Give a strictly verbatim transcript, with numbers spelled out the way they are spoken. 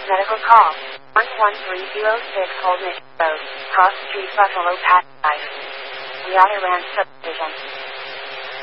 Medical call. one one three zero six Old Mission Road, Cross Street, Buffalo, Pass. We are Ranch Subdivision.